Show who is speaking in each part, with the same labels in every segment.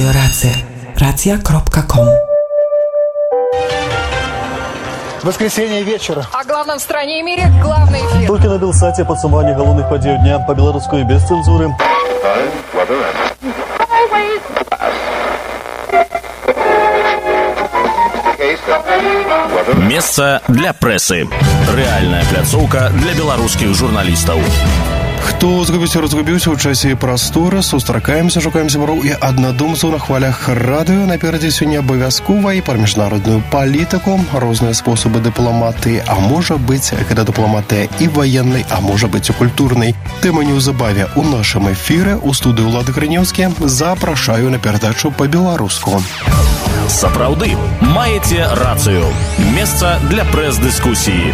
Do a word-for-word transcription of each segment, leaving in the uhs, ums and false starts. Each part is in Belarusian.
Speaker 1: Радио Рация. рация точка ком.
Speaker 2: Воскресенье вечера.
Speaker 3: О главном в стране и мире главный эфир.
Speaker 4: Толькі на Белсаце падсумаванне галоўных падзеяў дня па-беларуску без цэнзуры.
Speaker 5: Месца для прэсы. Рэальная пляцоўка для беларускіх журналістаў.
Speaker 6: Хто згубіўся, разгубіўся ў часе і прасторы, сустракаемся, шукаем сяброў і аднадумцаў на хвалях радыё. Наперадзе сёння абавязкова і пра міжнародную палітыку, розныя спосабы дыпламатыі, а можа быць, гэта дыпламатыя і ваеннай, а можа быць і культурнай. Тэма неўзабаве ў нашым эфіры. У студыю Ўлады Грынеўскі запрашаю на перадачу па-беларуску.
Speaker 5: Сапраўды, маеце рацыю. Месца для прэс-дыскусіі.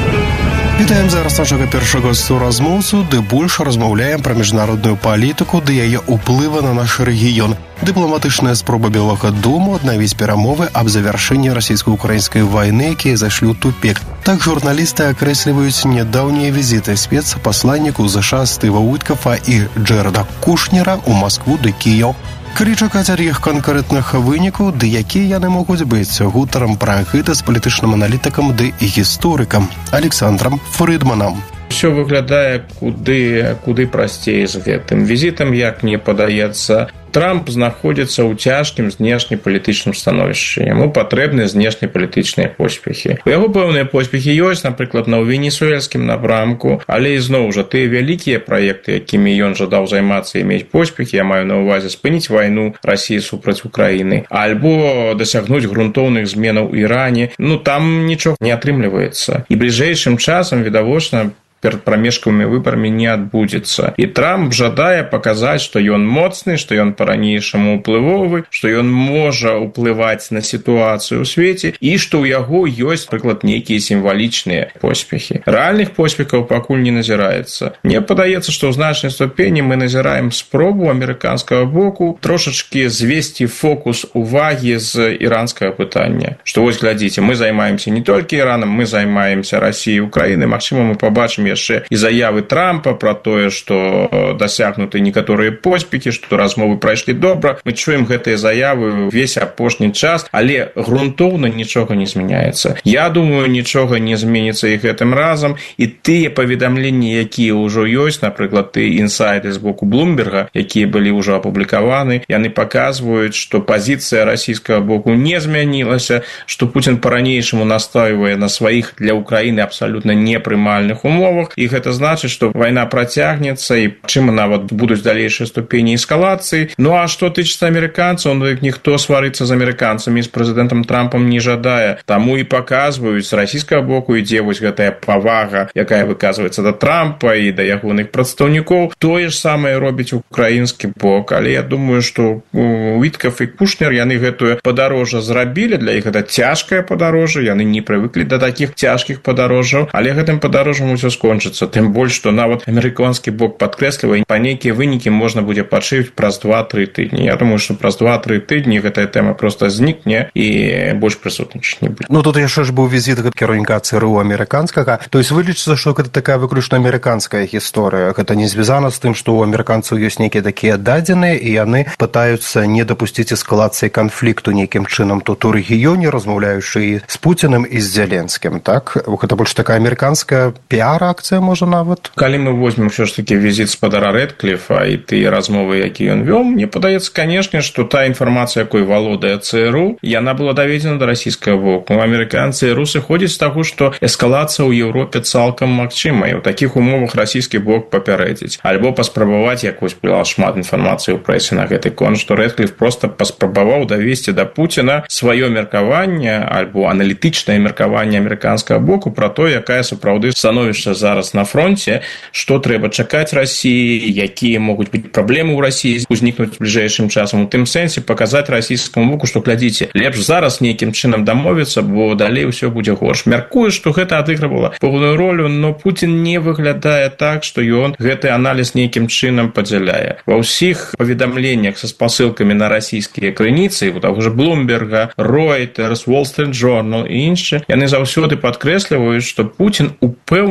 Speaker 6: Вітаем зараз нашага першага суразмоўцу, ды больш размаўляем пра міжнародную палітыку ды яе ўплыва на наш рэгіён. Дыпламатычная спроба Белага дому аднавіць перамовы аб завяршэнні расійска-украінскай вайны, якія зайшлі ў тупік. Так журналісты акрэсліваюць нядаўнія візіты спецпасланнікаў ЗША Стыва Уіткафа і Джэрэда Кушнера ў Маскву ды Кіеў. Калі чакаць ад іх канкрэтных вынікаў, ды якія яны могуць быць, гутарам пра гэта з палітычным аналітыкам ды і гісторыкам Александрам Фрыдманам.
Speaker 7: Все выглядае куды, куды прасцей з гэтым візітам, як мне падаецца. Трамп знаходзіцца ў цяжкім знешнепалітычным становішчы. Яму патрэбны знешнепалітычныя поспехі. У яго пэўныя поспехі ёсць, напрыклад, на венесуэльскім напрамку, але ізноў жа тыя вялікія праекты, якімі ён жадаў займацца і мець поспехі, я маю на ўвазе спыніць вайну Расіі супраць Украіны, альбо дасягнуць грунтоўных зменаў у Іране, ну там нічога не атрымліваецца. І бліжэйшым часам, відавочна, перад прамежкавымі выбарамі не адбудзецца. І Трамп жадае паказаць, што ён моцны, што ён па-ранейшаму ўплывовы, што ён можа ўплываць на сітуацыю ў свеце і што ў яго ёсць, прыклад, нейкія сімвалічныя поспехі. Рэальных поспехаў пакуль не назіраецца. Мне падаецца, што ў значнай ступені мы назіраем спробу амерыканскага боку трошачкі звесці фокус увагі з іранскага пытання. Што вось глядзіце, мы займаемся не толькі Іранам, мы займаемся Расіяй і Украінай. Магчыма, мы пабачым яшчэ і заявы Трампа пра тое, што дасягнуты некаторыя поспехі, што размовы прайшлі добра. Мы чуем гэтыя заявы ўвесь апошні час, але грунтоўна нічога не змяняецца. Я думаю, нічога не зменіцца і гэтым разам, і тыя паведамленні, якія ўжо ёсць, напрыклад, тыя інсайды з боку Блумберга, якія былі ўжо апублікаваны, яны паказваюць, што пазіцыя расійскага боку не змянілася, што Пуцін па-ранейшаму настойвае на сваіх для Украіны абсалютна непрымальных умовах. І гэта значыць, што вайна працягнецца і чым нават будуць далейшыя ступені эскалацыі. Ну а што тычыцца амерыканцаў, ну як ніхто сварыцца з амерыканцамі, з прэзідэнтам Трампам не жадае. Таму і паказваюць, з расійскага боку ідзе вось гэтая павага, якая выказваецца да Трампа і да ягоных прадстаўнікоў. Тое ж самае робіць украінскі бок, але я думаю, што Уіткаф і Кушнер, яны гэтую падарожжа зрабілі, для іх гэта цяжкае падарожжа, яны не прывыклі да такіх цяжкіх падарожжаў, але гэтым падарожжам усё скончыцца, тым больш, што нават амерыканскі бок падкрэслівае, па нейкія вынікі можна будзе пачуць праз два-тры тыдні. Я думаю, што праз два-тры тыдні гэтая тэма проста знікне і больш прысутнічаць не будзе.
Speaker 6: Ну тут яшчэ ж быў візіт кіраўніка ЦРУ амерыканскага. То есть вылічыцца, што гэта такая выключна амерыканская гісторыя. Гэта не звязана з тым, што ў амерыканцаў ёсць нейкія такія дадзеныя, і яны пытаюцца не дапусціць эскалацыі канфлікту нейкім чынам тут у рэгіёне, размаўляючы і з Пуцінам і з Зеленскім. Так? Гэта больш такая амерыканская піара акцыя, можа, нават.
Speaker 7: Калі мы возьмем ўсё ж такі візіт спадара Рэдкліфа і тыя размовы, якія ён вёў, мне падаецца, канешне, што та інфармацыя, якой валодае ЦРУ, яна была даведзена да расійскага боку. Амерыканцы і русы ходзяць з таго, што эскалацыя ў Еўропе цалкам магчыма, і ў такіх умовах расійскі бок папярэдзіць. Альбо паспрабаваць, як вось была шмат інфармацыі ў прэсе на гэты конт, што Рэдкліф проста паспрабаваў давесці да Пуціна сваё меркаванне альбо аналітычнае меркаванне амерыканскага боку пра то, якая сапраўды становішча зараз на фронте, што трэба чакаць Расіі, якія могуць быць праблемы ў Расіі узнікнуць бліжэйшым часам. У тым сэнсе паказаць расійскаму боку, што глядзіце, лепш зараз нейкім чынам дамовіцца, бо далей усё будзе горш. Мяркую, што гэта адыгрывала пэўную ролю, но Пуцін не выглядае так, што ён гэты аналіз нейкім чынам падзяляе. Ва ўсіх паведамленнях са спасылкамі на расійскія крыніцы, у таго ж Блумберга, Reuters, Wall Street Journal і іншыя, яны заўсёды падкрэсліваюць, што Пуцін упэўнены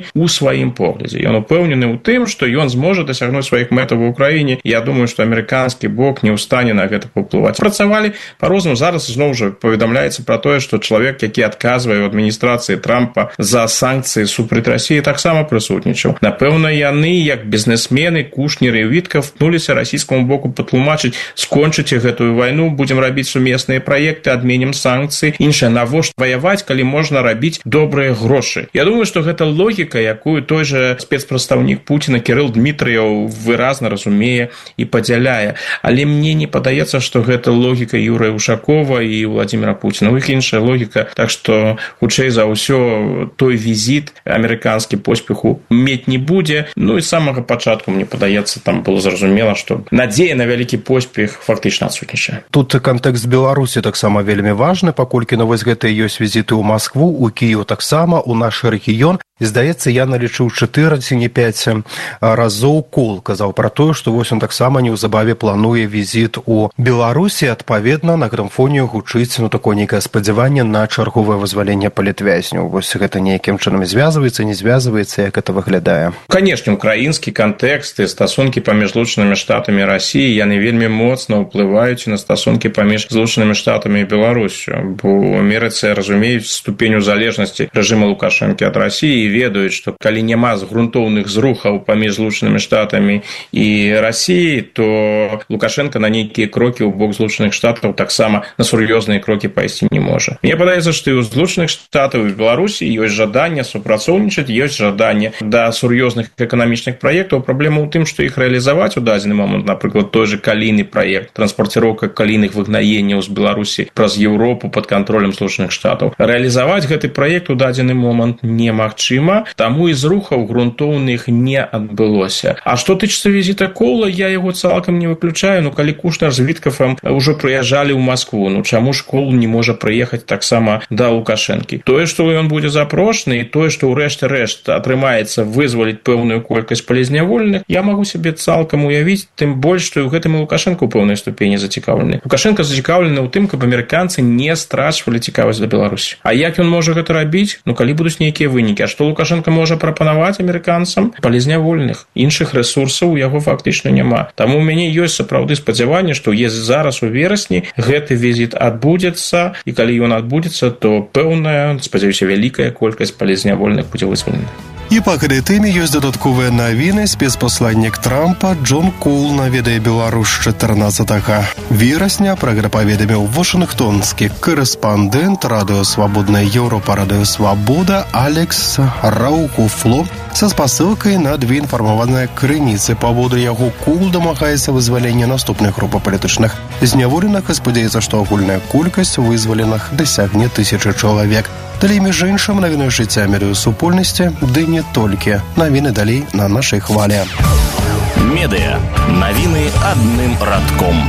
Speaker 7: у сваім поглядзе. Ён упэўнены ў тым, што ён зможа дасягнуць сваіх мэтаў у Украіне. Я думаю, што амерыканскі бок не ў стане на гэта паўплываць. Працавалі па-рознаму. Зараз зноў жа паведамляецца пра тое, што чалавек, які адказвае ў адміністрацыі Трампа за санкцыі супраць Расіі, таксама прысутнічаў. Напэўна, яны, як бізнесмены, Кушнер і Вітков, пнуліся расійскаму боку патлумачыць: скончыце гэтую вайну, будзем рабіць сумесныя праекты, адменім санкцыі. Іншае, навошта ваяваць, калі можна рабіць добрыя грошы? Я думаю, што гэта логіка, якую той жа спецпрадстаўнік Пуціна Кірыл Дмітрыяў выразна разумее і падзяляе. Але мне не падаецца, што гэта логіка Юрыя Ушакова і Владзіміра Пуціна. У іх іншая логіка. Так што, хутчэй за ўсё, той візіт амерыканскі поспеху мець не будзе. Ну і з самага пачатку, мне падаецца, там было зразумела, што надзея на вялікі поспех фактычна адсутнічае.
Speaker 6: Тут кантэкст Беларусі таксама вельмі важны, паколькі на вось гэтыя ёсць візіты ў Маскву, у Кіеў таксама, у наш рэгіён. І, здаецца, я налічыў чатыры ці не пяць разоў Кол казаў пра тое, што вось он таксама неўзабаве плануе візіт у Беларусі. Адпаведна, на гэтым фоне гучыць, ну, такое нейкае спадзяванне на чарговае вызваленне палітвязняў. Вось гэта нейкім чынам звязваецца, не звязваецца, як гэта выглядае?
Speaker 7: Канешне, украінскі кантэкст і стасункі паміж Злучанымі Штатамі і Расіяй, яны вельмі моцна ўплываюць на стасункі паміж Злучанымі Штатамі і Беларусю. Бо ў Амерыцы разумеюць ступень залежнасці рэжыма Лукашэнкі ад Расіі, ведаюць, што калі няма грунтоўных зрухаў паміж Злучанымі Штатамі і Расіяй, то Лукашенко на нейкія крокі ў бок Злучаных Штатаў таксама на сур'ёзныя крокі пайсці не можа. Мне падаецца, што і ў Злучаных Штатаў і Беларусі ёсць жаданне супрацоўнічаць, ёсць жаданне да сур'ёзных эканамічных праектаў. Праблема ў тым, што іх рэалізаваць у дадзены момант, напрыклад, той же калійны праект, транспарціроўка калійных выгнаенняў з Беларусі праз Еўропу пад кантролем Злучаных Штатаў. Рэалізаваць гэты праект у дадзены момант немагчыма. Таму і зрухаў грунтоўных не адбылося. А што тычыцца візіта Кола, я яго цалкам не выключаю. Ну, калі Кушнер з Віткафам ўжо прыязджалі ў Маскву, ну чаму ж Кол не можа прыехаць таксама да Лукашэнкі? Тое, што ён будзе запрошаны, і тое, што ў рэшце рэшт атрымаецца вызваліць пэўную колькасць палізняволеных, я магу сябе цалкам уявіць, тым больш, што і ў гэтым Лукашэнка ў пэўнай ступені зацікаўлены. Лукашэнка зацікаўлены ў тым, каб амерыканцы не страчвалі цікавасць да Беларусі. А як ён можа гэта рабіць? Ну, калі будуць нейкія вынікі. А што Лукашенко можа прапанаваць амерыканцам? Палізнявольных. Іншых рэсурсаў у яго фактычна няма. Таму ў мяне ёсць сапраўды спадзяванне, што если зараз у верасні гэты візіт адбудзецца, і калі ён адбудзецца, то пэўная, спадзяюся, вялікая колькасць палізнявольных будзе вызвалена.
Speaker 6: І па гэтай тэме ёсць дадатковыя навіны. Спецпасланнік Трампа Джон Коул наведае Беларусь чатырнаццатага верасня. Пра гэта паведаміў вашынгтонскі корэспандэнт радыё «Свабодная Еўропа», радыё «Свабода» Алекс Раукуфло са спасылкай на две інфармаваныя крыніцы. Паводу яго, Коул дамагаецца вызвалення наступных групаў палітычных зняволеных і спадзяецца, што агульная колькасць вызваленых дасягне тысячы чалавек. Далей, між іншым, навіны жыцця медыасупольнасці, ды не толькі. Навіны далей на нашай хвале.
Speaker 5: Медыа. Навіны адным радком.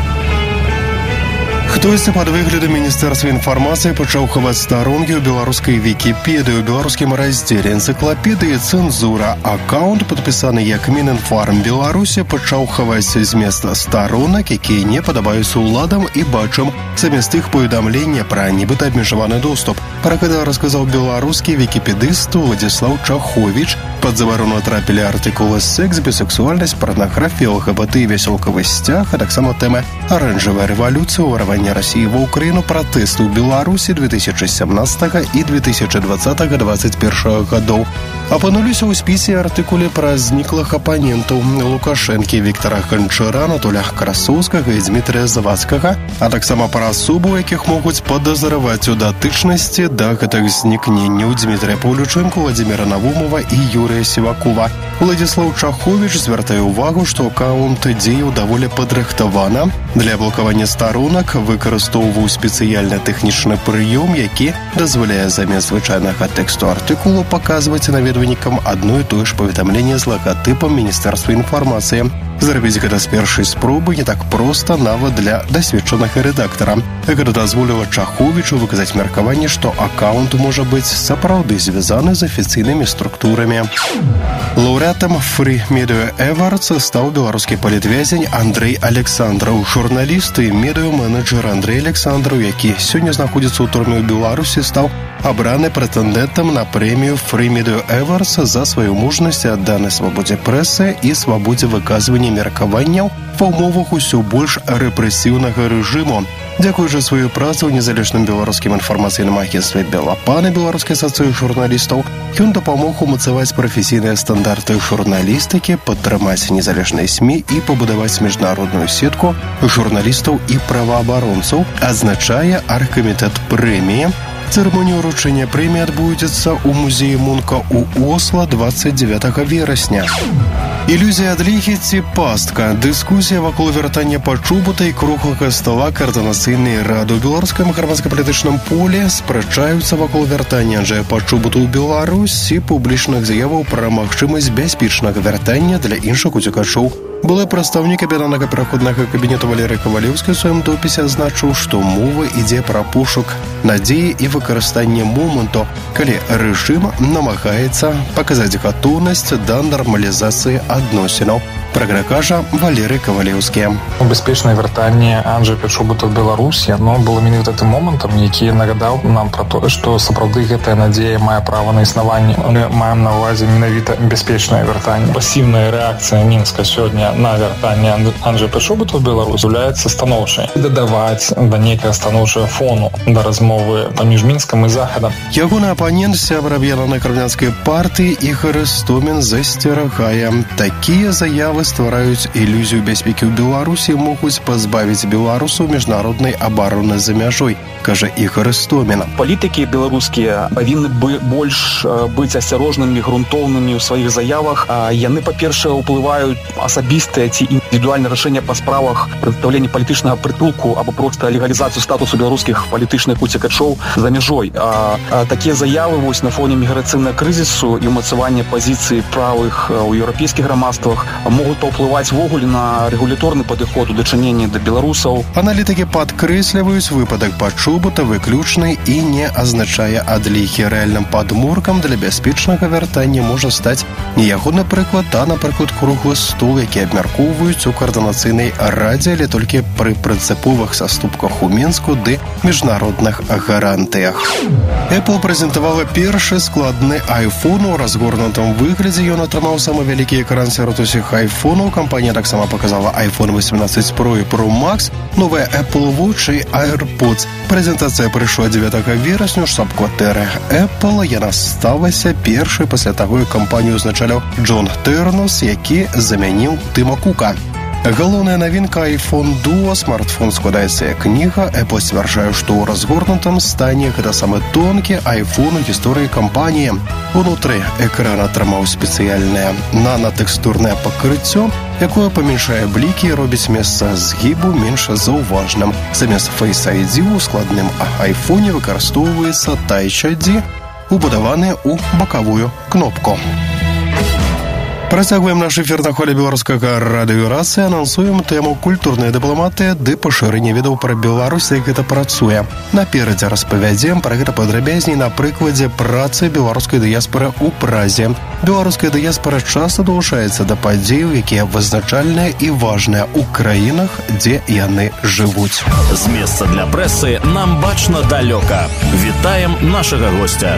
Speaker 6: Хтосьці пад выглядам Міністэрства інфармацыі пачаў хаваць старонкі ў беларускай Вікіпедыі. У беларускім раздзеле энцыклапедыі «Цэнзура». Аккаунт, падпісаны як Мінінфарм Беларусі, пачаў хаваць змест старонак, якія не падабаюцца ўладам і бачым замест іх паведамлення пра нібыта абмежаваны доступ. Пра гэта расказаў беларускі вікіпедыст Владзіслаў Чаховіч. Пад забарону трапілі артыкулы «Секс, бісексуальнасць, парнаграфія, ЛГБТ і вясёлкавы сцяг», а таксама тэмы «Аранжавая рэвалюцыя, ўварванне Расіі ва Ўкраіну, пратэсты ў Беларусі две тысячы семнадцатага і две тысячы двадцатага двадцать першага гадоў». Апынуліся ў спісе артыкулы пра зніклых апанентаў Лукашэнкі Віктара Ганчара, Анатоля Красоўскага і Дмітрыя Завадскага, а таксама пра асобу, якіх могуць падазраваць у датычнасці да гэтых знікненняў Дмітрыя Паўлючэнка, Владзіміра Навумова і Юрыя Сівакова. Владзіслаў Чаховіч звяртае ўвагу, што аккаунт дзеяў даволі падрыхтавана. Для блакавання старонак выкарыстоўваў спецыяльны тэхнічны прыём, які дазваляе замест звычайнага тэксту артыкулу паказваць наведвальнікам адно і тое ж паведамленне з лагатыпам Міністэрства інфармацыі. Зрабіць гэта з першай спробы не так проста нават для дасведчанага рэдактара. Гэта дазволіла Чаховічу выказаць меркаванне, што аккаунт можа быць сапраўды звязаны з афіцыйнымі структурамі. Лаўрэатам Free Media Awards стаў беларускі палітвязень Андрэй Александраў. Журналіст і медыа-менеджер Андрэй Александраў, які сёння знаходзіцца ў турме ў Беларусі, стаў абраны прэтэндэнтам на прэмію Free Media Awards за сваю мужнасць і адданасць свабодзе прэсы і свабодзе выказвання меркаванняў ва ўмовах усё больш рэпрэсіўнага рэжыму. Дзякуючы сваю працу ў незалежным беларускім інфармацыйным агенцтве «Белапан» і Беларускай асацыяцыі журналістаў ён дапамог умацаваць прафесійныя стандарты журналістыкі, падтрымаць незалежныя СМІ і пабудаваць міжнародную сетку журналістаў і праваабаронцаў, адзначае аргкамітэт прэміі. Цырымонія ўручэння прэміі адбудзецца ў музеі Мунка ў Осла двадцать девятого верасня. Ілюзія адлігі ці пастка. Дыскусія вакол вяртання пачубута і круглага стала каардынацыйнай рады ў беларускім грамадска-палітычным поле спрачаюцца вакол вяртання Анджэя Пачубута ў Беларусь і публічных заяваў пра магчымасць бяспечнага вяртання для іншых уцекачоў. Былы прадстаўнік аб'яднанага пераходнага кабінету Валерый Кавалеўскі ў сваім допісе азначыў, што мова ідзе пра пошук надзеі і выкарыстанне моманту, калі рэжым намагаецца паказаць гатоўнасць да нармалізацыі адносінаў. Пра гэта кажа Валерый Кавалеўскі.
Speaker 8: Бяспечнае вяртанне Анджэя Пачубута ў Беларусі, но было менавіта тым момантам, які нагадаў нам пра тое, што сапраўды гэтая надзея мае права на існаванне. Мы маем на ўвазе менавіта бяспечнае вяртанне. Пасіўная рэакцыя Мінска сёння на вяртанне Анджэя Пачубута ў Беларусь з'яўляецца станоўчай. Дадаваць да нейкага станоўчага фону да размовы паміж Мінскам і Захадам.
Speaker 6: Ягоны апанент, сябра аб'яднанай крымлянскай партыі Ігор Істомін засцерагае. Такія заявы ствараюць ілюзію бяспекі ў Беларусі, могуць пазбавіць беларусаў міжнароднай абароны за мяжой, кажа Ігор Істомін.
Speaker 9: Палітыкі беларускія павінны бы больш быць асцярожнымі, грунтоўнымі ў сваіх заявах. Яны, па-першае, уплываюць асабістае ці індывідуальнае рашэнне па справах прадстаўлення палітычнага прытулку або проста легалізацыю статусу беларускіх палітычных уцекачоў за мяжой. А, а такія заявы вось на фоне міграцыйнага крызісу і ўмацавання пазіцыі правых у еўрапейскіх грамадствах могуць паўплываць ввогуле на рэгуляторны падыход у дачыненні да беларусаў.
Speaker 6: Аналітыкі падкрэсліваюць, выпадак Пачубута выключны і не азначае адлігі. Рэальным падмуркам для бяспечнага вяртання можа стаць не ягоны прыклад, а, напрыклад, круглы стол, які абмяркоўваюць у каардынацыйнай радзе, але толькі пры прынцыповых саступках у Мінску ды міжнародных гарантыях. Apple прэзентавала першы складны iPhone у разгорнутым выглядзе. Ён атрымаў самы вялікі экран сярод усіх iPhone. Кампанія таксама показала iPhone восемнадцать Pro і Pro Max, новая Apple Watch і AirPods. Прэзентацыя прыйшла дзевятага верасня ў штаб-кватэры Apple. Яна сталася першай пасля таго, як кампанію узначаліў Джон Тэрнус, які замяніў Тыма Кука. Галоўная навінка iPhone Duo, смартфон складаецца як кніга. Apple сцвярджае, што ў разгорнутым стане гэта самы тонкі iPhone у гісторыі кампаніі. Унутры экран атрымаў спецыяльнае нанатэкстурнае пакрыццё, якое памяншае блікі і робіць месца згібу менш заўважным. Замест Face ай ді ў складным iPhone выкарыстоўваецца Touch ай ді, убудаваны ў бакавую кнопку. Працягваем наш эфір на хвалі беларускага радыёрасы, анансуем тэму культурная дыпламатыя ды пашырэнне ведаў пра Беларусь, як гэта працуе. Наперадзе распавядзем пра гэта падрабязней на прыкладзе працы беларускай дыяспары ў Празе. Беларуская дыяспара часта далучаецца да падзеяў, якія вызначальныя і важныя ў краінах, дзе яны жывуць.
Speaker 5: З месца для прэсы нам бачна далёка. Вітаем нашага госця.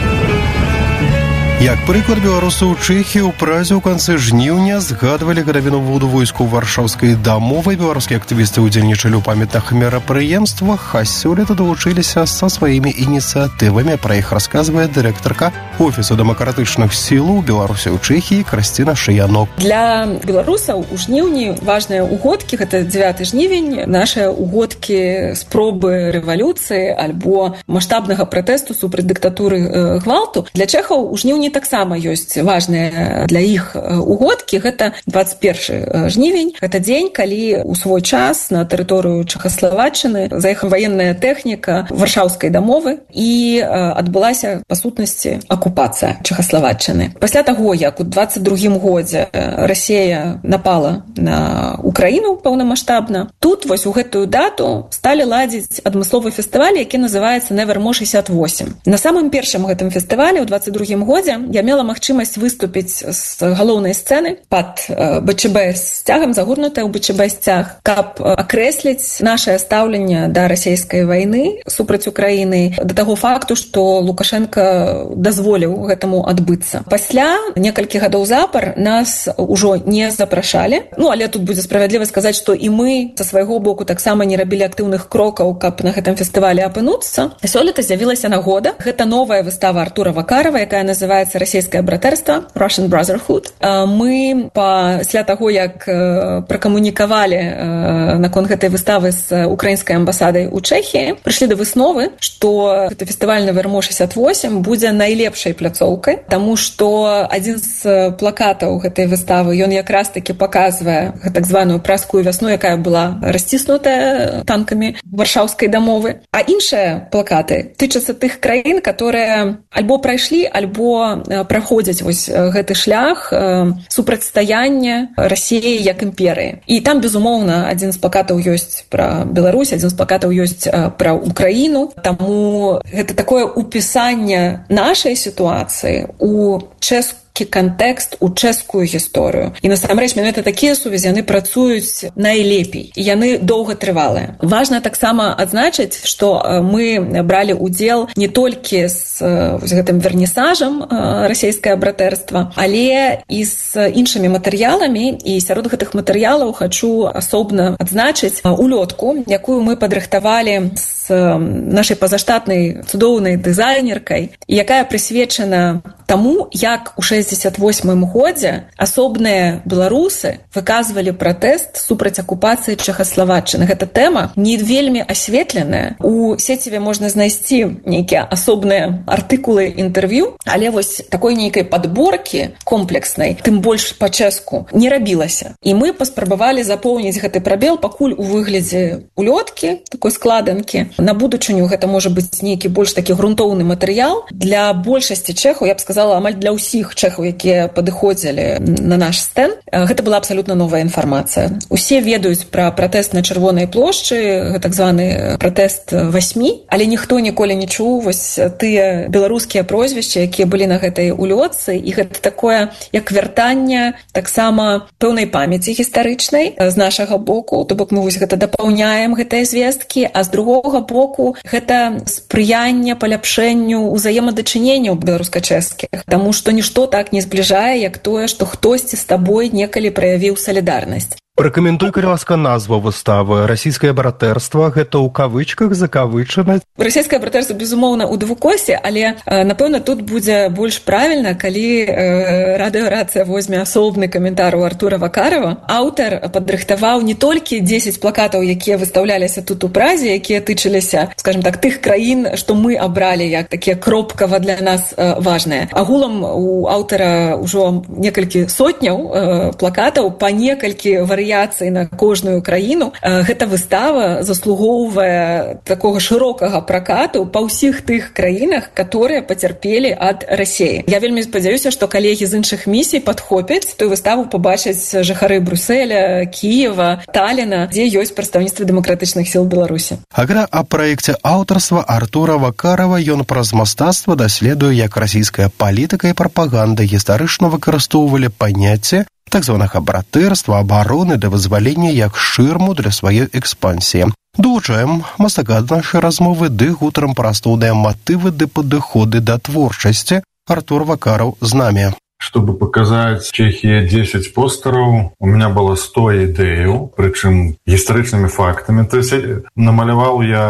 Speaker 6: Як прыклад, беларусы ў Чэхіі ў Празе ў канцы жніўня згадвалі гадавіну вводу войску варшаўскай дамовай. Беларускія актывісты ўдзельнічалі ў памятных мерапрыемствах, а сёлета далучыліся са сваімі ініцыятывамі. Пра іх расказвае дырэктарка Офісу дэмакратычных сілаў Беларусі ў Чэхіі Крысціна Шыянок.
Speaker 10: Для беларусаў у жніўні важныя угодкі, гэта дзевяты жнівень, нашыя угодкі спробы рэвалюцыі альбо маштабнага пратэсту супраць дыктатуры э, гвалту. Для чэхаў у жніўні жніўні таксама ёсць важныя для іх угодкі. Гэта двадцать першы жнівень. Гэта дзень, калі ў свой час на тэрыторыю Чэхаславаччыны заехала ваенная тэхніка Варшаўскай дамовы і адбылася, па сутнасці, акупацыя Чэхаславаччыны. Пасля таго, як у двадцать другім годзе Расія напала на Украіну паўнамаштабна, тут вось у гэтую дату сталі ладзіць адмысловы фестываль, які называецца Nevermore шестьдесят восемь. На самым першым гэтым фестывале ў двадцать другім годзе я мела магчымасць выступіць з галоўнай сцэны пад БЧБ сцягам, загорнутая ў БЧБ сцяг, каб акрэсліць нашае стаўленне да расійскай вайны супраць Украіны, да таго факту, што Лукашенко дазволіў гэтаму адбыцца. Пасля некалькі гадоў запар нас ужо не запрашалі. Ну, але тут будзе справядліва сказаць, што і мы са свайго боку таксама не рабілі актыўных крокаў, каб на гэтым фестывале апынуцца. Сёлета з'явілася нагода. Гэта новая выстава Артура Вакарова, якая называецца «Расійскае братэрства» Russian Brotherhood. Мы пасля таго, як пракамунікавалі наконт гэтай выставы з украінскай амбасадай у Чэхіі, прыйшлі да высновы, што гэты фестываль Nevermore шестьдесят восемь будзе найлепшай пляцоўкай, таму што адзін з плакатаў гэтай выставы, ён якраз такі паказвае так званую праскую вясну, якая была расціснутая танкамі Варшаўскай дамовы. А іншыя плакаты тычацца тых краін, которые альбо прайшлі, альбо праходзяць вось гэты шлях супрацьстаяння Расіі як імперыі. І там, безумоўна, адзін з плакатаў ёсць пра Беларусь, адзін з плакатаў ёсць пра Украіну. Таму гэта такое упісанне нашай сітуацыі у чэшскую кантэкст, у чэшскую гісторыю. І насамрэч менавіта такія сувязі, яны працуюць найлепей, і яны доўгатрывалыя. Важна таксама адзначыць, што мы бралі ўдзел не толькі з гэтым вернісажам расійскае братэрства, але і з іншымі матэрыяламі, і сярод гэтых матэрыялаў хачу асобна адзначыць улётку, якую мы падрыхтавалі з нашай пазаштатнай цудоўнай дызайнеркай, якая прысвечана таму, як у шэсцьдзесят восьмым годзе асобныя беларусы выказвалі пратэст супраць акупацыі Чэхаславаччыны. Гэта тэма не вельмі асветленая. У сеціве можна знайсці нейкія асобныя артыкулы інтэрв'ю, але вось такой нейкай падборкі комплекснай, тым больш па-чэшску, не рабілася. І мы паспрабавалі запоўніць гэты прабел пакуль у выглядзе улёткі, такой складанкі. На будучыню гэта можа быць нейкі больш такі грунтоўны матэрыял. Для большасці чэхаў, я б сказала, амаль для ўсіх чэхаў, якія падыходзілі на наш стэнд, гэта была абсалютна новая інфармацыя. Усе ведаюць пра пратэст на Чырвонай плошчы, так званы пратэст васьмі, але ніхто ніколі не чуў вось тыя беларускія прозвішчы, якія былі на гэтай улётцы, і гэта такое, як вяртанне таксама пэўнай памяці гістарычнай з нашага боку, то бок мы вось гэта дапаўняем гэтыя звесткі, а з другога боку гэта спрыянне паляпшэнню ўзаемадачыненняў беларуска-чэшскіх. Таму што нішто так не збліжае, як тое, што хтосьці з табой некалі праявіў салідарнасць.
Speaker 6: Пракаментуй, калі ласка, назву выставы. Расійскае братэрства, гэта ў кавычках закавычана.
Speaker 10: Расійскае братэрства, безумоўна, у двукосе, але, напэўна, тут будзе больш правільна, калі радыёрацыя возьме асобны каментар у Артура Вакарова. Аўтар падрыхтаваў не толькі дзесяць плакатаў, якія выстаўляліся тут у Празе, якія тычыліся, скажем так, тых краін, што мы абралі як такія кропкава для нас важныя. Агулам у аўтара ўжо некалькі сотняў плакатаў, па некалькі варыянтаў на кожную краіну. Гэта выстава заслугоўвае такога шырокага пракату па ўсіх тых краінах, которые пацярпелі ад Расіі. Я вельмі спадзяюся, што калегі з іншых місій падхопяць тую выставу, пабачаць жыхары Брюсселя, Кіева, Таліна, дзе ёсць прадстаўніцтва дэмакратычных сіл Беларусі.
Speaker 6: Агра аб праекце аўтарства Артура Вакарова, ён праз мастацтва даследуе, як расійская палітыка і прапаганда гістарычна выкарыстоўвалі паняцце так званага братэрства, абароны да вызвалення як шырму для сваёй экспансіі. Долучаем мастака да нашай размовы ды гутарам пра асноўныя матывы ды падыходы да творчасці. Артур Вакаров з намі.
Speaker 11: Чтобы показать Чехии десять постеров, у меня было сто идей, причем историчными фактами. То есть намалевал я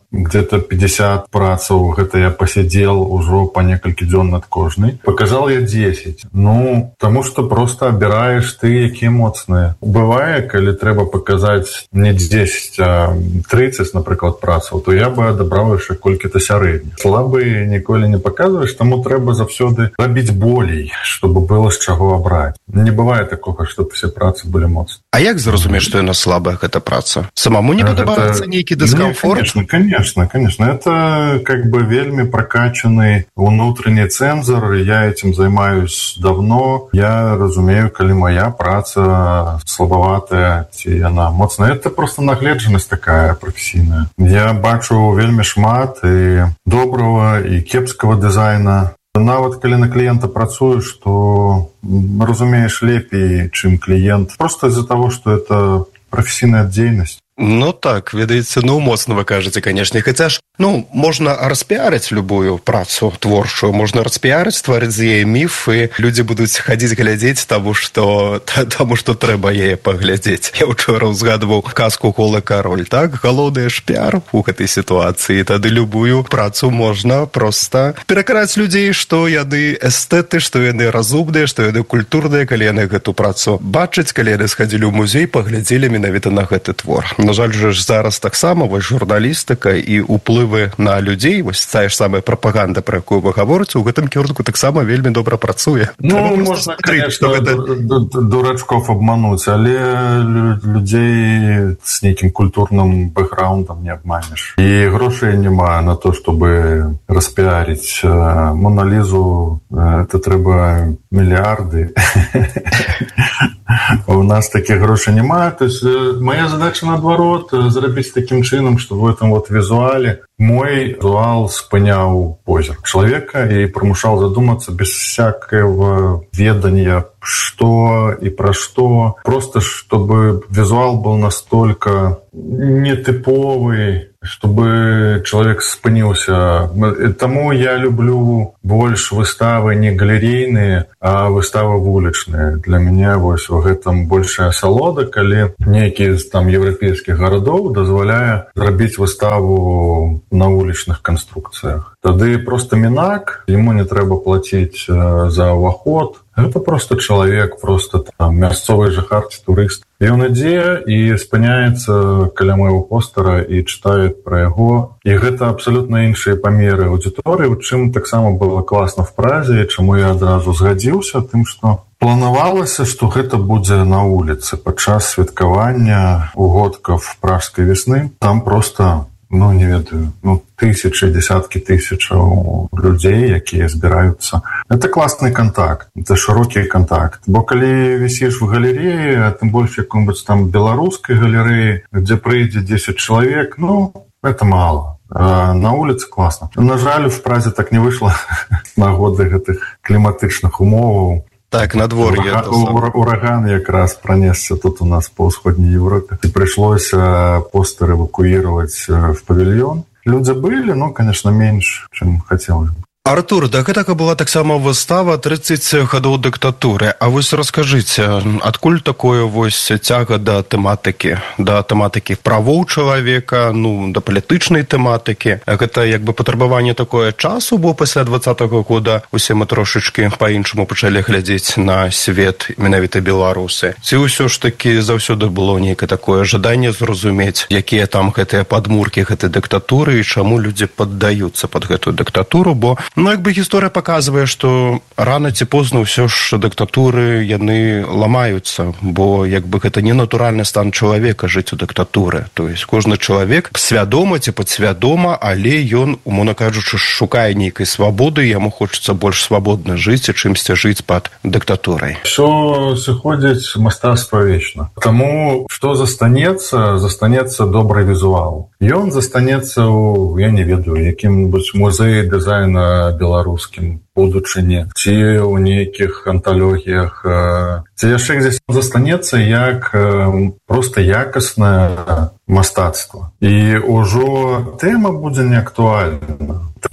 Speaker 11: где-то пятьдесят працаў, гэта я пасядзел ужо па некалькі дзён над кожнай. Паказал я десять. Ну, таму што просто абіраеш ты, якія моцныя. Бывае, калі трэба паказаць не десять, а тридцать, напрыклад, працаў, то я бы адабраў яшчэ колькі-то сярэдніх. Слабыя ніколі не паказваеш, таму трэба заўсёды рабіць болей, чтобы было з чаго абраць. Не бывае такога, што все працы былі моцныя.
Speaker 6: А як зразумець, што яна слабая, гэта праца? Самому не падабаецца нейкі дыскамфорт?
Speaker 11: Не, конечно, конечно, конечно. Это как бы вельми прокачанный внутренний цензор. Я этим займаюсь давно. Я разумею, калі моя праца слабаватая, ці яна моцная. Это просто нагледжанасць такая професійная. Я бачу вельмі шмат і доброго, і кепского дызайна. Нават калі на кліента працуеш, то разумееш лепей, чым кліент. Просто из-за того, что это професійная дзейнасць.
Speaker 6: Ну так, ведаеце, ну моцна вы кажаце, канешне, хаця ж, ну, можна распіарыць любую працу творчую, можна распіарыць, стварыць з яе міф, і людзі будуць хадзіць глядзець, таму што, таму што трэба яе паглядзець. Я ўчора ўзгадваў казку «Голы кароль», так? Галоўны ж піар у гэтай сітуацыі, тады любую працу можна проста пераканаць людзей, што яны эстэты, што яны разумныя, што яны культурныя, калі яны гэту працу бачаць, калі яны схадзілі ў музей, паглядзелі менавіта на гэты твор. На жаль, же ж зараз таксама вось журналістыка і ўплывы на людзей, вось тая ж самая прапаганда, пра якую вы гаворыце, у гэтым кірунку таксама вельмі добра працуе.
Speaker 11: Ну, можна, конечно, гэта... дурачков обмануць, але людзей з нейкім культурным бэкграундам не обманеш. І грошай няма на то, чтобы распіарыць Моналізу, это трэба мільярды. У нас таких грошей няма. То есть моя задача наоборот зрабіць таким чынам, что в этом вот визуале мой визуал спыняў позірк чалавека и прымушаў задуматься без всякого ведания, что и про что. Просто чтобы визуал был настолько нетыповый, чтобы человек спыніўся. Таму я люблю больш выставы не галерейныя, а выставы вулічныя. Для мяне вось у гэтым большая асалода, калі нейкі з там еўрапейскіх гарадоў дазваляе зрабіць выставу на вулічных канструкцыях. Тады просто мінак, ему не трэба плаціць за ўваход. Гэта просто чалавек, просто там мясцовы жыхар ці турыст. І ён ідзе і спыняецца каля майго постера і чытае пра яго. І гэта абсалютна іншыя памеры аўдыторыі, у чым таксама было класна в Празе, чаму я адразу згадзіўся, тым, што планавалася, што гэта будзе на вуліцы падчас святкавання угодкаў пражскай весны. Там просто... ну, не ведаю, ну, тысячи, десятки тысячаў людзей, якія збіраюцца. Это класны контакт, это шырокі контакт. Бо калі вісіш в галереі, а тым больш якой-нибудь там беларускай галерэі, дзе прыйдзе десять человек, ну, это мало. А на улице класна. На жаль, в Празе так не выйшла нагоды гэтых кліматычных умоваў.
Speaker 6: Так, надвор'е.
Speaker 11: Ураган, ураган якраз пронесся тут у нас по ўсходняй Европе. И пришлось постер эвакуировать в павильон. Люди были, но, конечно, меньше, чем хотелось бы.
Speaker 6: Артур, да гэтага была таксама выстава тридцать гадоў дыктатуры. А вось раскажыце, адкуль такое вось цяга да тэматыкі, да тэматыкі правоў чалавека, ну, да палітычнай тэматыкі? Гэта як бы патрабаванне такое часу, бо пасля двадцатага года усе мы трошачкі па-іншаму пачалі глядзець на свет, менавіта беларусы. Ці ўсё ж такі заўсёды было нейкае такое жаданне зразумець, якія там гэтыя падмуркі гэтай дыктатуры і чаму людзі паддаюцца пад гэтую дыктатуру, бо ну, як бы гісторыя паказвае, што рана ці позна ўсё ж дыктатуры яны ламаюцца, бо як бы гэта не натуральны стан чалавека жыць у дыктатуры. То есть кожны чалавек свядома ці падсвядома, але ён, умоўна кажучы, шукае нейкай свабоды, яму хочацца больш свабодна жыць і чымсьці жыць пад дыктатурай.
Speaker 11: Усё сыходзіць мастацтва вечна. Таму што застанецца, застанецца добры візуал. Ён застанецца ў, я не ведаю, якім-небудзь музеі дызайна беларускім будучыні, ці ў нейкіх анталогіях, ці яшчэ дзесь застанецца як проста якаснае мастацтва. І ўжо тэма будзе неактуальна.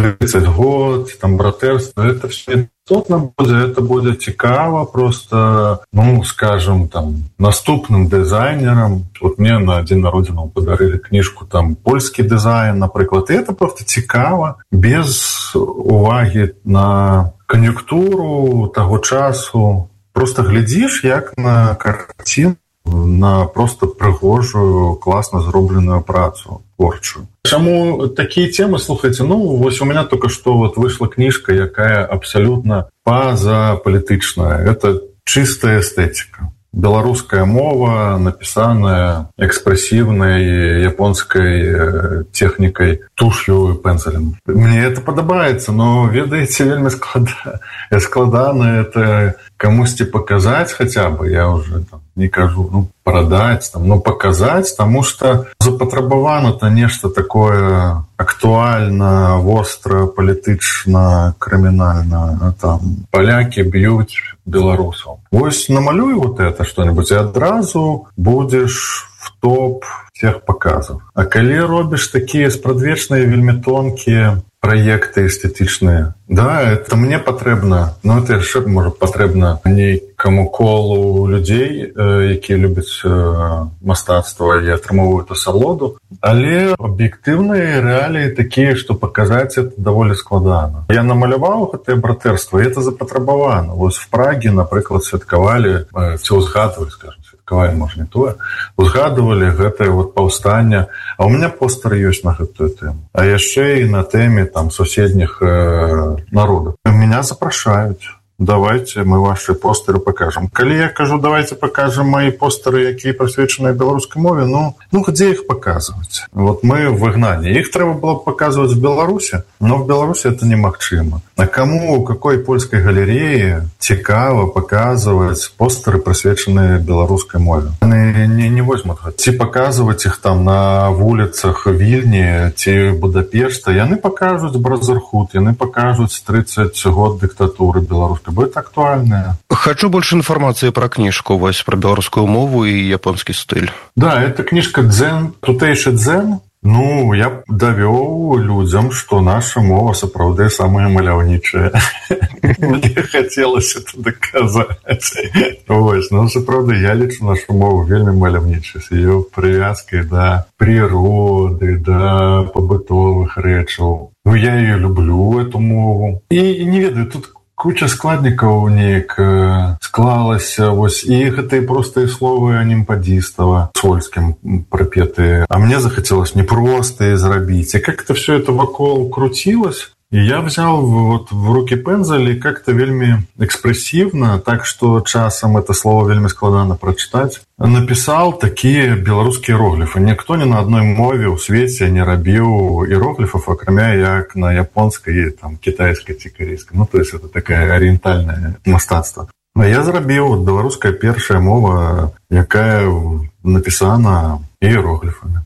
Speaker 11: тридцать год, там братерство, это все істотно буде, это буде цікаво просто, ну, скажем, там, наступным дизайнерам. Вот мне на день народження подарили книжку, там, польский дизайн, наприклад, и это просто цікаво, без уваги на кон'юнктуру того часу. Просто глядишь, як на картину, на просто пригожую, классно зробленную працу творчую. Чему такие темы, слушайте, ну, вот у меня только что вот вышла книжка, якая абсолютно позаполитичная. Это чистая эстетика. Белорусская мова, написанная экспрессивной японской техникой, тушью и пензелем. Мне это подобается, но, ведаете, вельми складано. Складано это комусь показать хотя бы, я уже там не кажу, ну, продать, там, ну, показать, потому что запатрабавано-то нечто такое актуально, остро, политично, криминально. Там поляки бьют белорусов. Вось намалюй вот это что-нибудь, и одразу будешь в топ всех показов. А коли робишь такие спрадвечные, вельми тонкие проекты эстетичные, да, это мне потребно, но это ще, може, потребно нейкому колу людей, які люблять мастацтво і атрымоўваюць асалоду, але аб'ектыўныя рэаліі такія, што паказаць это даволі складана. Я намаляваў гэтае братэрства, і это запатрабавана. Вось в Праге, напрыклад, святкавалі, ці узгадвалі, скажем, святкавалі, можа, не тое, узгадвалі гэтае вот паўстанне, а у меня постер ёсць на гэтую тэму. А яшчэ і на тэме там суседніх э, народов. Меня запрашаюць. Давайте мы ваши постеры покажем. Коли я кажу, давайте покажем мои постеры, якія присвяченыя беларускай мове, ну, ну где их показывать? Вот мы в выгнании. Их треба было показывать в Беларуси, но в Беларуси это немагчыма. А кому, у какой польской галереи цікава показывать постеры, присвяченыя беларускай мове? Они не, не возьмут. Ці показывать их там на вулицах Вільні, ці Будапешта, яны покажут Бразерхут, яны покажут тридцать год диктатуры беларускай. Будет актуальная.
Speaker 6: Хочу больше информации про книжку, вось, про белорусскую мову и японский стиль.
Speaker 11: Да, это книжка дзен, тутэйшы дзен. Ну, я давёў людям, что наша мова сапраўды самая маляўнічая. Мне хотелось это доказать. Вось, ну, сапраўды, я лічу нашу мову вельмі маляўнічай, с ее привязкой до природы, до побытовых рэчаў. Ну, я ее люблю, эту мову. И не ведаю, тут куча складнікаў неяк склалася, вось, і гэтыя простыя словы анімпадзістава сольскім прыпетыя. А мне захацелось непростые зрабіць. И как-то все это вокол крутилось. И я взял вот в руки пензель и как-то вельми экспрессивно, так что часом это слово вельми складано прочитать, написал такие белорусские иероглифы. Никто ни на одной мове у свете не рабил иероглифов, акрамя як на японской, там, китайской, ці корейской. Ну, то есть это такое ориентальное мастацтво. А я зрабіў вот беларуская першая мова, якая написана иероглифами.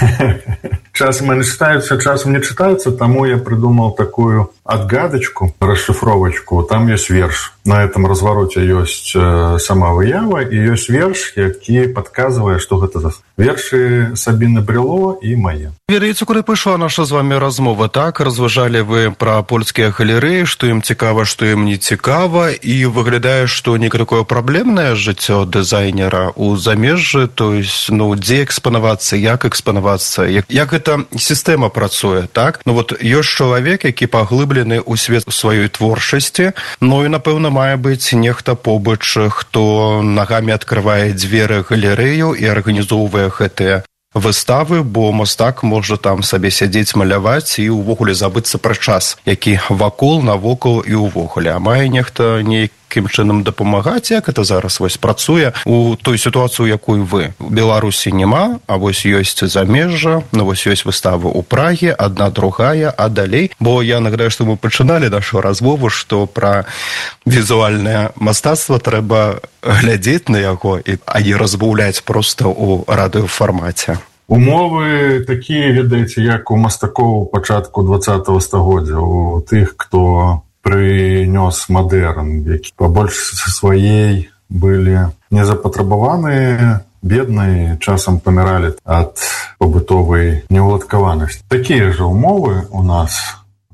Speaker 11: Часом они читаются, часом не читаются, тому я придумал такую отгадочку, расшифровочку. Там есть верш. На этом развороте есть сама выява, и есть верш, які подказывае, что гэта за верши Сабіны Брыло и мае.
Speaker 6: Ведаеце, куды пайшла наша з вами размова, так? Разважалі вы пра польскія галерэі, што ім цікава, што ім не цікава, і выглядае, што некае праблемнае жыццё дызайнера у замежжы, то есть, ну, дзе экспанавацца, як экспанавацца, як, як гэта сістэма працуе, так? Ну, вот ёсць чалавек, які паглыблены ў свет сваёй творчасці, ну, і, напэўна, мае быць нехта побач, хто нагамі адкрывае дзверы галерэю і арганізоўвае гэтыя выставы, бо мастак можа там сабе сядзець, маляваць і ўвогуле забыцца пра час, які вакол, навокал і ўвогуле. А мае нехта нейкім чынам дапамагаць, як это зараз вось працуе у той сітуацыі, якой вы. У Беларусі няма, а вось ёсць замежжа, ну вось ёсць выставы ў Праге, адна другая, а далей. Бо я нагадаю, што мы пачыналі нашу размову, што пра візуальнае мастацтва трэба глядзець на яго, а не разбаўляць проста ў радыёфармаце.
Speaker 11: Умовы такія, ведаеце, як у мастакоў пачатку двадцатага стагоддзя, у тых, хто прынёс мадэрн, які пабольш са сваей былі незапатрабаваныя, бедныя, часам паміралі ад пабытовай неўладкаванасці. Такія ж умовы у нас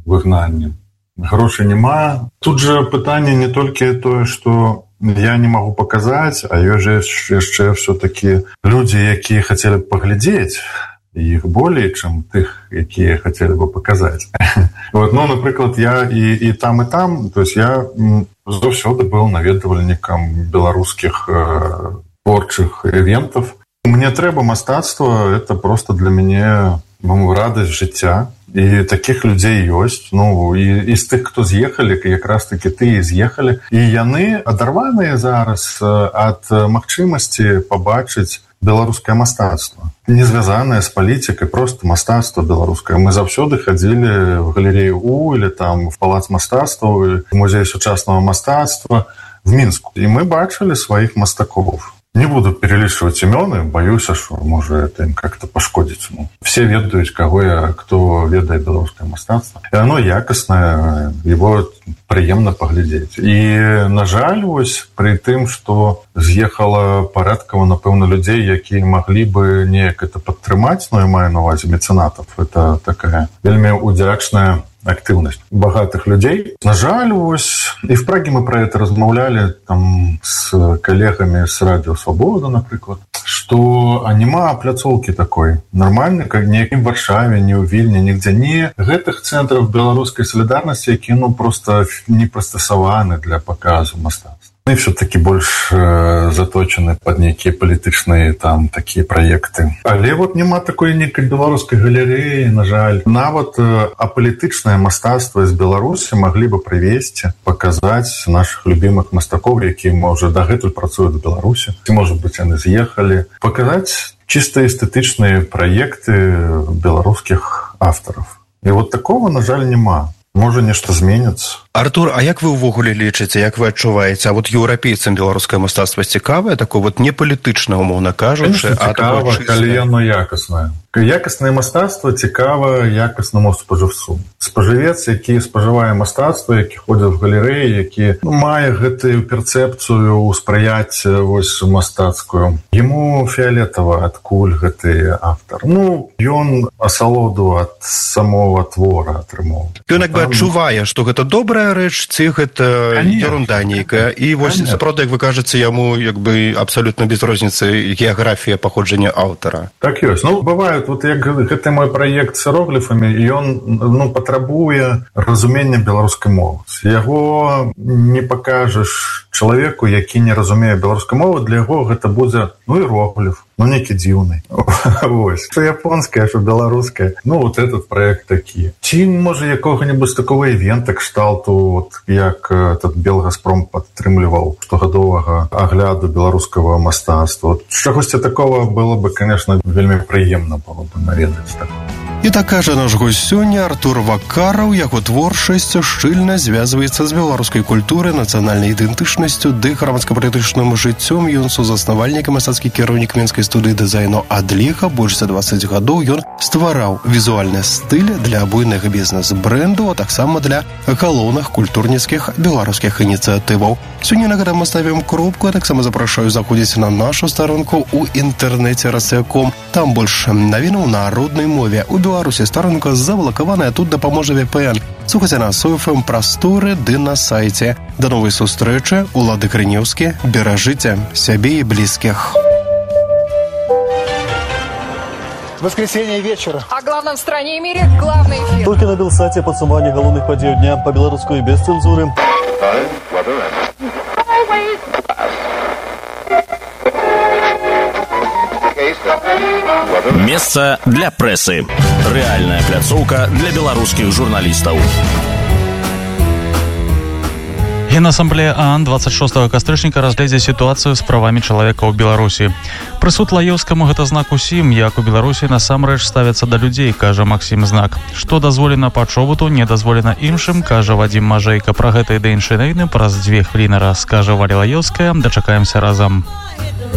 Speaker 11: выгнаннем. Грошай няма. Тут же пытанне не толькі тое, што я не магу паказаць, а ёсць жа яшчэ ўсё-такі людзі, якія хацелі б паглядзець, іх болей, чым тых, якія хацелі бы паказаць. Вот, ну, напрыклад, я і, і там, і там, то есть я заўсёды был наведвальнікам беларускіх э, творчых івентаў. Мне трэба мастацтва, это просто для мяне ну, радасць жыцця. І такіх людзей ёсць. Ну, і, і з тых, хто з'ехалі, якраз такі тыя з'ехалі. І яны адарваныя зараз ад магчымасці пабачыць беларускае мастацтва. Не звязанае з палітыкай, просто мастацтва беларускае. Мы заўсёды хадзілі в галерею У или там в палац мастацтваў, в музей сучаснага мастацтва в Мінску. І мы бачылі сваіх мастакоў. Не буду перелічваць імёны, баюся, што можа это ім как-то пашкодзіць. Ну, все ведаюць, каго я, хто ведае беларускае мастацтва. І оно якаснае, его прыемна паглядзець. І, на жаль, вось, пры тым, што з'ехала парадкава, напэўна, людзей, якія маглі бы неяк это падтрымаць, но я маю на увазе мецэнатаў. Это такая вельмі удзячная актыўнасць багатых людзей. На жаль, вось, і в Праге мы про это размаўлялі там с калегамі з Радіо Свабода, напрыклад, што няма пляцоўкі такой нармальнай, как ні в Варшаве, ні ў Вільні, нігдзе не гэтых цэнтраў беларускай салідарнасці, які ну просто не прыстасаваны для паказу мастацтва. И все-таки больш э, заточены под некие палітычныя там такие проекты. Але вот няма такой некай беларускай галереі, на жаль. Нават э, апалітычнае мастацтва з Беларусі маглі бы прывесці, паказаць наших любимых мастакоў, якія, можа, дагэтуль працуюць в Беларусі. Ці, можа быць, яны з'ехалі. Паказаць чисто эстэтычныя праекты беларускіх аўтараў. І вот такого, на жаль, няма. Можа, нешта зменіцца.
Speaker 6: Артур, а як вы ўвогуле лічыце, як вы адчуваеце, а вот еўрапейцам беларускае мастацтва цікавае, такое вот не палітычнае, умоўна кажучы, а
Speaker 11: цікава, калі яно якаснае. Якаснае мастацтва цікава якаснаму спажыўцу. Спажывец, які спажывае мастацтва, які ходзіць в галерэі, які ну, мае гэтую перцэпцыю ўспрыяць вось мастацкую. Яму фіолетава, адкуль гэты аўтар. Ну, ён асалоду ад самого твора атрымоў.
Speaker 6: Ён як бы адчувае, што гэта добрая рэч, ці гэта ерунда нейкая. І вось, сапраўды, як вы кажаце, яму як бы абсалютна без розніцы геаграфія паходжання аўтара.
Speaker 11: Так ёсць. Ну, бывает, вот як гэты мой праект з іерогліфамі, ён ну, патрабуе разумення беларускай мовы. Яго не пакажаш чалавеку, які не разумее беларускай мовы, для яго гэта будзе ну, іерогліф, ну, некі дзіўны. Вось. Што японская, што беларуская. Ну, вот этот проект такі. Ці, можа, якога-небудзь такого івента кшталту, вот, як этот Белгазпром падтрымліваў штогадовага агляду беларускага мастацтва. Вот, чагосьці такого было бы, конечно, вельмі прыемна было бы наведаць. Так.
Speaker 6: І так кажа наш госць сёння Артур Вакараў, яго творчасць шчыльна звязваецца з беларускай культурай, нацыянальнай ідэнтычнасцю ды грамадска-палітычным жыццём. Ён сузаснавальнік і мастацкі кіраўнік мінскай студыі дызайну «Адліга». Больш за дваццаць гадоў ён ствараў візуальны стыль для буйных бізнес-брэнду, а таксама для галоўных культурніцкіх беларускіх ініцыятываў. Сёння на гэтым мы ставім кропку, а таксама запрашаю заходзіць на нашу старонку ў інтэрнэце расцяком. Там больш навінаў на роднай мове. У Беларусі старонка завалакаваная, тут дапаможа вэ пэ эн. Слухайце нас у эф эм прасторы ды на сайце. Да новай сустрэчы. Улады Крынеўскі. Беражыце сябе і блізкіх.
Speaker 2: Воскресенье вечера.
Speaker 3: О главном в стране и мире главный эфир.
Speaker 4: Только на Белсате подсумование головных подей дня по-белорусски и без цензуры.
Speaker 5: Месца для прэсы. Рэальная пляцоўка для беларускіх журналістаў.
Speaker 12: Генасамблея ААН двадцать шостого кастрычніка разгледзе сітуацыю з правамі чалавека ў Беларусі. Прысуд Лаеўскаму гэта знак усім, як у Беларусі насамрэч ставяцца да людзей, кажа Максім Знак. Што дазволена па чобуту, не дазволена іншым, кажа Вадзім Мажэйка. Пра гэта і да іншай навіны праз дзве хвіліны раскажа Валя Лаеўская. Дачакаемся разам.